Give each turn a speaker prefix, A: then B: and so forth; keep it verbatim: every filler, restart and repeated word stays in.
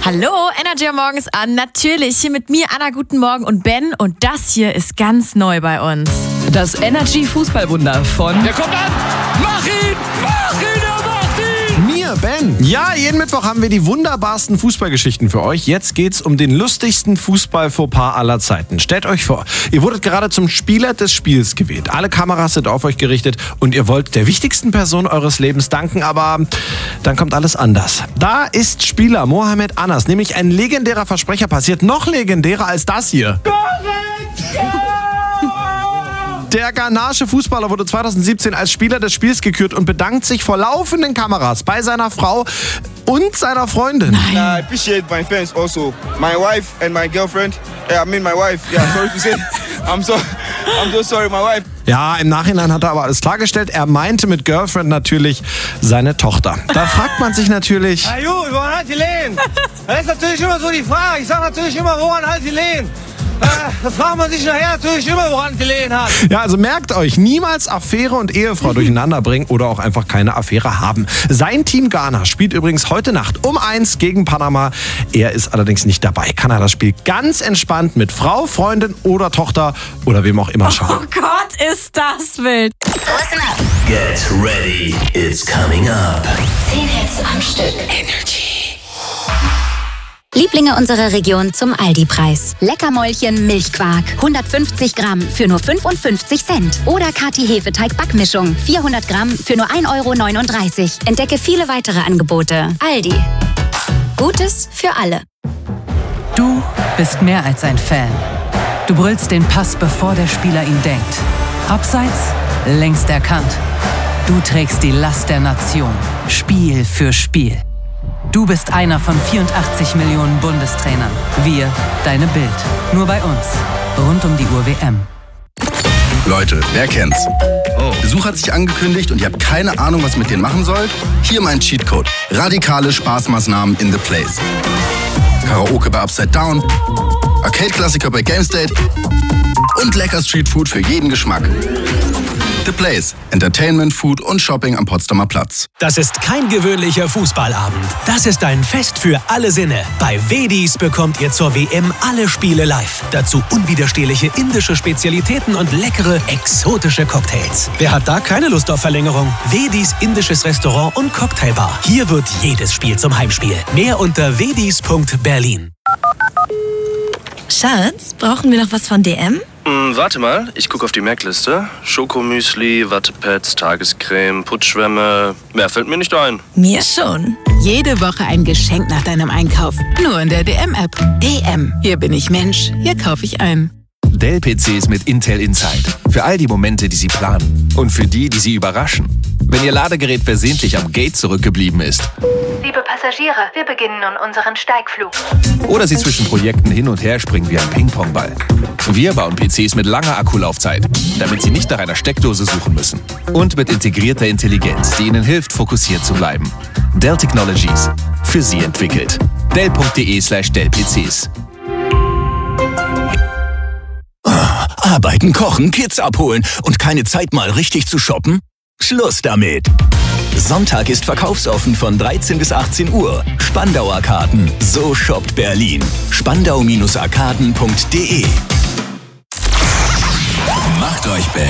A: Hallo, Energy am Morgen ist an. Natürlich, hier mit mir, Anna, guten Morgen und Ben. Und das hier ist ganz neu bei uns.
B: Das Energy Fußballwunder von...
C: Der kommt an! Mach ihn! Mach ihn! Er macht ihn!
D: Mir, Ben. Ja, jeden Mittwoch haben wir die wunderbarsten Fußballgeschichten für euch. Jetzt geht's um den lustigsten Fußball-Fauxpas aller Zeiten. Stellt euch vor, ihr wurdet gerade zum Spieler des Spiels gewählt. Alle Kameras sind auf euch gerichtet und ihr wollt der wichtigsten Person eures Lebens danken, aber dann kommt alles anders. Da ist Spieler Mohamed Anas, nämlich ein legendärer Versprecher passiert, noch legendärer als das hier. Der ghanaische Fußballer wurde zweitausendsiebzehn als Spieler des Spiels gekürt und bedankt sich vor laufenden Kameras bei seiner Frau und seiner Freundin.
E: I appreciate my fans also. My wife and my girlfriend. Yeah, I mean my wife. Yeah, sorry to say. I'm so, I'm so sorry, my wife.
D: Ja, im Nachhinein hat er aber alles klargestellt. Er meinte mit Girlfriend natürlich seine Tochter. Da fragt man sich natürlich...
F: Na gut, woran hat die Lehen? Das ist natürlich immer so die Frage. Ich sage natürlich immer, woran hat die Lehen? Da fragt man sich nachher natürlich immer, woran die Lehen hat.
D: Ja, also merkt euch, niemals Affäre und Ehefrau durcheinander bringen oder auch einfach keine Affäre haben. Sein Team Ghana spielt übrigens heute Nacht um eins gegen Panama. Er ist allerdings nicht dabei. Kann er das Spiel ganz entspannt mit Frau, Freundin oder Tochter oder wem auch immer schauen.
A: Oh Gott, ist das wild.
G: Listen up.
H: Get ready, it's coming up.
G: Zehn Hits am Stück. Energy. Lieblinge unserer Region zum Aldi-Preis. Leckermäulchen Milchquark. hundertfünfzig Gramm für nur fünfundfünfzig Cent. Oder Kati Hefeteig-Backmischung. vierhundert Gramm für nur ein Euro neununddreißig. Entdecke viele weitere Angebote. Aldi. Gutes für alle.
B: Du bist mehr als ein Fan. Du brüllst den Pass, bevor der Spieler ihn denkt. Abseits, längst erkannt. Du trägst die Last der Nation. Spiel für Spiel. Du bist einer von vierundachtzig Millionen Bundestrainern. Wir, deine Bild. Nur bei uns. Rund um die Uhr W M.
I: Leute, wer kennt's?
H: Oh.
I: Besuch hat sich angekündigt und ihr habt keine Ahnung, was ihr mit denen machen sollt? Hier mein Cheatcode. Radikale Spaßmaßnahmen in The Place. Karaoke bei Upside Down, Arcade-Klassiker bei GameState und lecker Streetfood für jeden Geschmack. The Place. Entertainment, Food und Shopping am Potsdamer Platz.
J: Das ist kein gewöhnlicher Fußballabend. Das ist ein Fest für alle Sinne. Bei Wedis bekommt ihr zur W M alle Spiele live. Dazu unwiderstehliche indische Spezialitäten und leckere, exotische Cocktails. Wer hat da keine Lust auf Verlängerung? Wedis indisches Restaurant und Cocktailbar. Hier wird jedes Spiel zum Heimspiel. Mehr unter wedis punkt berlin.
A: Schatz, brauchen wir noch was von D M?
K: Hm, warte mal, ich gucke auf die Merkliste. Schokomüsli, Wattepads, Tagescreme, Putzschwämme. Mehr fällt mir nicht ein.
A: Mir schon.
L: Jede Woche ein Geschenk nach deinem Einkauf. Nur in der D M-App. D M. Hier bin ich Mensch, hier kaufe ich ein.
M: Dell-P Cs mit Intel Inside. Für all die Momente, die Sie planen. Und für die, die Sie überraschen. Wenn Ihr Ladegerät versehentlich am Gate zurückgeblieben ist.
N: Liebe Passagiere, wir beginnen nun unseren Steigflug.
M: Oder Sie zwischen Projekten hin und her springen wie ein Ping-Pong-Ball. Wir bauen P Cs mit langer Akkulaufzeit, damit Sie nicht nach einer Steckdose suchen müssen. Und mit integrierter Intelligenz, die Ihnen hilft, fokussiert zu bleiben. Dell Technologies. Für Sie entwickelt. Dell punkt de slash Dell P Cs.
H: Arbeiten, kochen, Kids abholen und keine Zeit mal richtig zu shoppen? Schluss damit! Sonntag ist verkaufsoffen von dreizehn bis achtzehn Uhr. Spandauer Karten. So shoppt Berlin. Spandau Bindestrich arkaden punkt de.
O: Macht euch